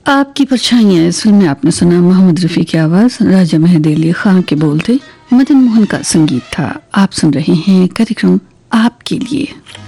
आपकी परछाइयाँ इस फिल्म में आपने सुना मोहम्मद रफ़ी की आवाज़, राजा मेहदी अली खां के बोल थे, मदन मोहन का संगीत था। आप सुन रहे हैं कार्यक्रम आपके लिए।